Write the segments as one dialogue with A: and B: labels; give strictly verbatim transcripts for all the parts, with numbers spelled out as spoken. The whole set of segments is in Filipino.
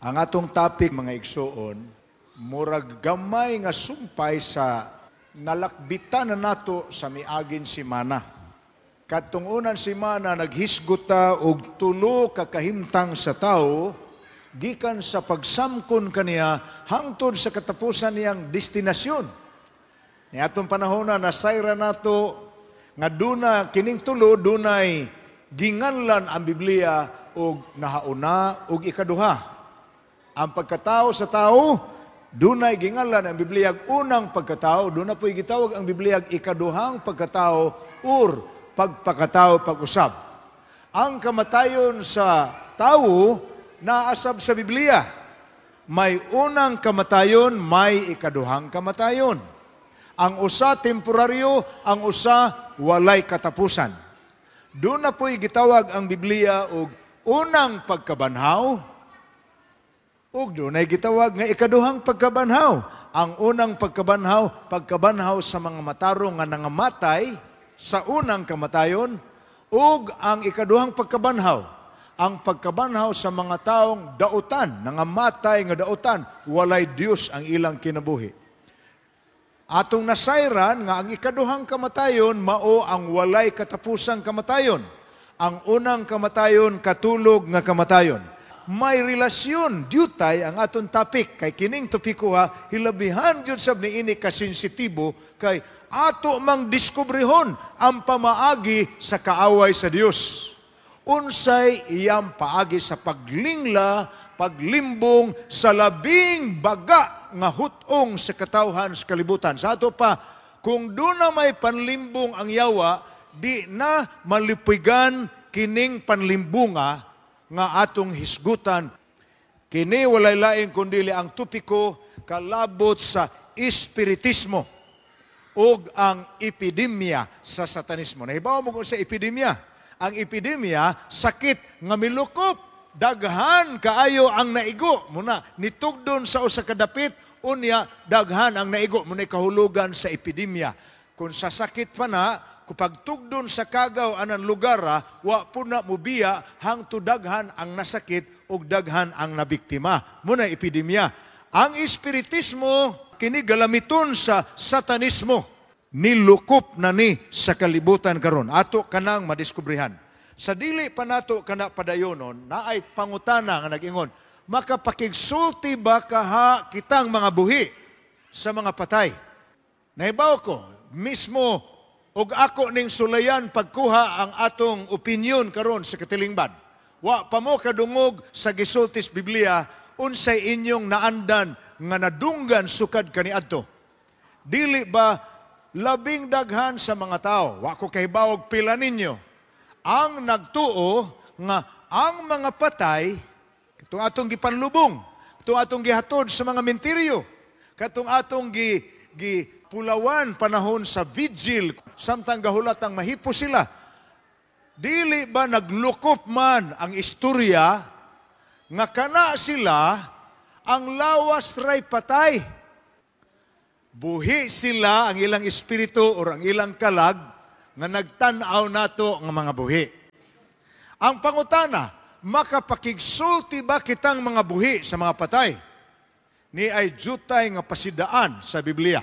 A: Ang atong topic, mga igsoon, murag gamay nga sumpay sa nalakbitan na nato sa miagin simana. Katungunan simana naghisguta og tulo ka kahimtang sa tao gikan sa pagsamkon kaniya hangtod sa katapusan niyang destinasyon. Ni atong panahon na nasayra nato nga duna kining tulo dunay ginganlan ang Biblia og nahauna og ikaduha. Ang pagkatao sa tao, dunay gingalan ang Biblia unang pagkatao, doon na po'y gitawag ang Biblia ikaduhang pagkatao or pagpakatao pag-usab. Ang kamatayon sa tao naasab sa Biblia. May unang kamatayon, may ikaduhang kamatayon. Ang usa temporaryo, ang usa walay katapusan. Doon na po'y gitawag ang Biblia og unang pagkabanhaw, ug dunay gitawag nga ikaduhang pagkabanhaw. Ang unang pagkabanhaw, pagkabanhaw sa mga matarong nga nangamatay sa unang kamatayon, ug ang ikaduhang pagkabanhaw, ang pagkabanhaw sa mga taong dautan, nangamatay nga dautan, walay Dios ang ilang kinabuhi. Atong nasayran nga ang ikaduhang kamatayon mao ang walay katapusang kamatayon. Ang unang kamatayon katulog nga kamatayon. May relasyon, diutay ang aton topic. Kay kining topiko ha, hilabihan yun sab ni ini kasensitibo kay ato mang diskubrihon ang pamaagi sa kaaway sa Dios. Unsay iyang paagi sa paglingla, paglimbong sa labing baga nga hutong sa katawhan sa kalibutan. Sa ato pa, kung doon na may panlimbong ang yawa, di na malipigan kining panlimbunga nga atong hisgutan. Kini walay lain kundili ang tupiko kalabot sa espiritismo ug ang epidemya sa satanismo. Nahibaw mo kung sa epidemya. Ang epidemya, sakit nga milukop. Daghan kaayo ang naigo. Muna, nitugdon sa usa ka dapit, unya daghan ang naigo. Muna kahulugan sa epidemya. Kung sa sakit pa na, kapag tugdon sa kagaw anang lugar, wa po na mubiya hangtod daghan ang nasakit o daghan ang nabiktima. Muna epidemya. Ang espiritismo, kinigalamiton sa satanismo, nilukop na ni sa kalibutan karon. Ato kanang madiskubrihan. Sa dili pa nato kana padayonon, naay pangutana nga nag-ingon, makapakigsulti ba kaha kitang mga buhi sa mga patay? Nahibaw ko, mismo og ako ning sulayan pagkuha ang atong opinion karon sa katilingban. Wa pa mo kadungog sa gisultis Biblia unsay inyong naandan nga nadunggan sukad kaniadto. Dili ba labing daghan sa mga tao, wa ko kahibaw og pila ninyo, ang nagtuo nga ang mga patay katong atong gipanlubong, katong atong gihatod sa mga mentiryo, katong atong gi, gi pulawan panahon sa vigil, samtang gahulatang mahipo sila. Dili ba naglukop man ang istorya nga kana sila ang lawas ray patay? Buhi sila ang ilang espiritu o ang ilang kalag nga nagtanaw nato ng mga buhi. Ang pangutana, makapakigsulti ba kitang mga buhi sa mga patay? Ni ay jutay nga pasidaan sa Biblia.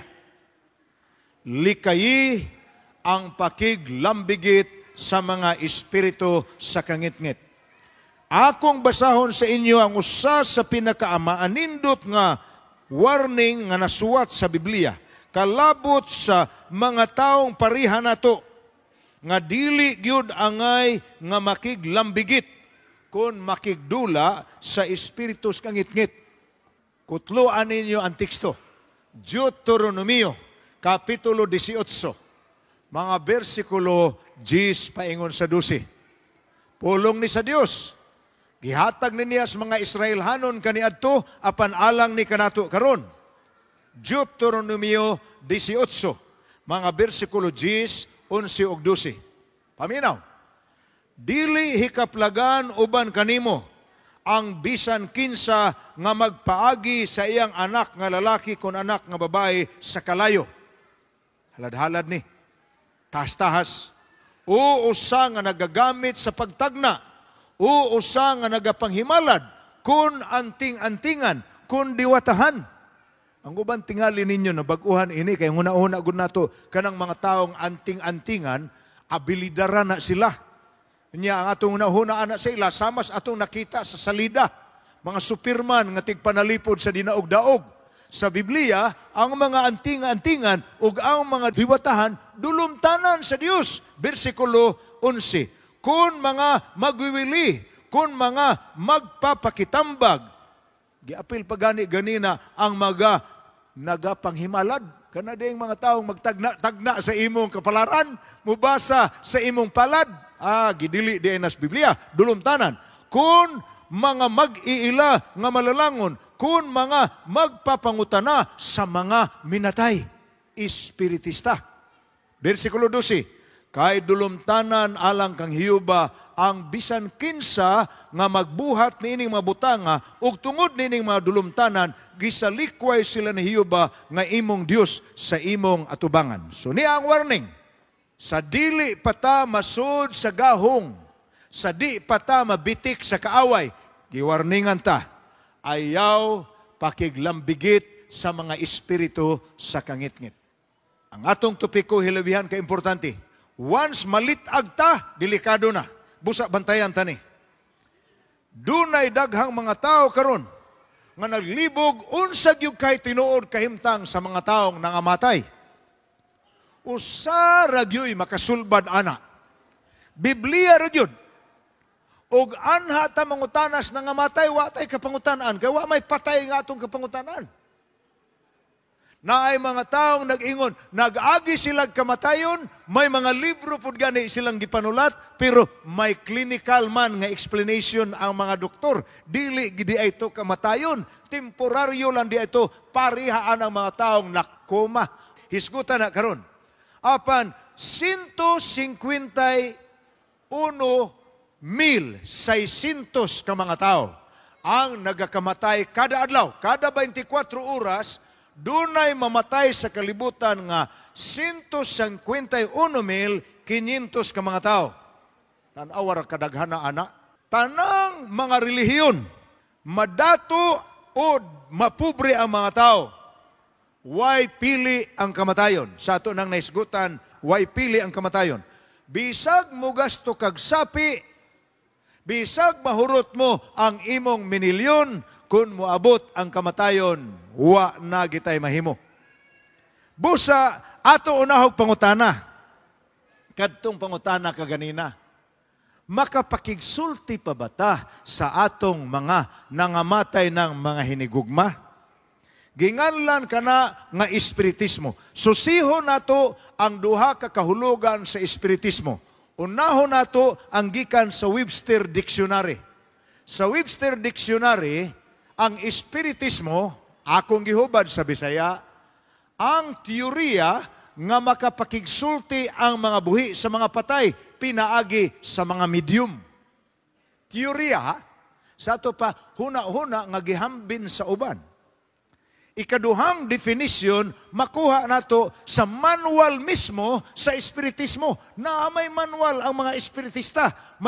A: Likayi ang pakiglambigit sa mga espiritu sa kangitngit. Akong basahon sa inyo ang usa sa pinakaamaanindot nga warning nga nasuwat sa Biblia, kalabot sa mga taong pariha nato, nga dili gyud angay nga makiglambigit kun makigdula sa espiritu sa kangitngit. Kutloan ninyo ang teksto. Deuteronomio Kapitulo eighteen, mga bersikulo ten paingon sa twelve. Pulong ni sa Dios, gihatag ni niya sa mga Israelhanon kaniadto apan alang ni kanato karon. Deuteronomio eighteen, mga bersikulo ten, eleven ug twelve. Paminaw, dili hikaplagan uban kanimo ang bisan kinsa nga magpaagi sa iyang anak nga lalaki kon anak nga babae sa kalayo. Halad-halad ni, tahas-tahas, o usa nga nagagamit sa pagtagna, o usa nga nagapanghimalad kun anting-antingan, kun diwatahan. Ang uban tingali ninyo na baguhan ini, kaya una-una gud nato kanang mga taong anting-antingan, abilidara na sila. Nya ang atong una-una anak sa ila, samas atong nakita sa salida, mga superman nga tigpanalipod sa dinaog-daog. Sa Biblia, ang mga anting-antingan ug ang mga diwatahan dulumtanan sa Dios. Bersikulo eleven. Kun mga magwiwili, kun mga magpapakitambag, giapil pa gani-ganina ang mga nagapanghimalad. Kana ding mga taong magtagna-tagna sa imong kapalaran, mubasa sa imong palad. Ah, gidili di nas Biblia, dulumtanan. Kun mga mag-iila nga malalangon, kun mga magpapangutana sa mga minatay, espiritista. Bersikulo twelve, kay dulumtanan alang kang Hiyuba ang bisan kinsa nga magbuhat niining mga butanga ug tungod niining mga dulumtanan gisalikway sila ni Hiyuba nga imong Dios sa imong atubangan. So niya ang warning. Sa dili pata masud sa gahong, sa di pata mabitik sa kaaway, giwarningan ta, ayaw pakiglambigit sa mga espiritu sa kangitngit. Ang atong topiko hilabihan ka importante. Once malitag ta, delikado na. Busa bantayan ta ni. Dunay daghang mga tao karon nga naglibog unsag yung kay tinuod kahimtang sa mga taong nangamatay. Usa ra gyoy makasulbad ana. Biblia ra gyud. Og anha ta mangutanas nangamatay wa tay kapangutan-an kay wa may patay nga atong kapangutan-an. Na ay mga taong nag-ingon, nag-agi silang kamatayon, may mga libro pud gani silang gipanulat, pero may clinical man nga explanation ang mga doktor. Dili gidi ay ito kamatayon, temporaryo lang di ito, parihaan ang mga taong nakoma. Hisgutan na karon. Apan, one hundred fifty-one mil seiscientos ka mga tao ang nagakamatay kada adlaw, kada twenty-four oras, dunay mamatay sa kalibutan nga one hundred fifty-one mil quinientos ka mga tao. Tanawar kadaghana ana. Tanang mga relihiyon, madato o mapubre ang mga tao. Way pili ang kamatayon. Sa ato nang naisgutan, way pili ang kamatayon. Bisag mo gasto kag sapi, bisag mahurot mo ang imong minilyon, kung moabot ang kamatayon, wa na gitay mahimo. Busa, ato unahog pangutana. Kadtong pangutana kaganina. Makapakigsulti pa ba ta sa atong mga nangamatay ng mga hinigugma? Ginganlan ka na nga espiritismo. Susiho nato ang duha ka kahulugan sa espiritismo. Unaho nato ang gikan sa Webster Dictionary. Sa Webster Dictionary, ang espiritismo, akong gihubad sa Bisaya, ang teorya nga makapakigsulti ang mga buhi sa mga patay, pinaagi sa mga medium. Teorya, sa ito pa, huna-huna nga gihambin sa uban. Ikaduhang definition, makuha nato sa manual mismo sa espiritismo. Na may manual ang mga espiritista.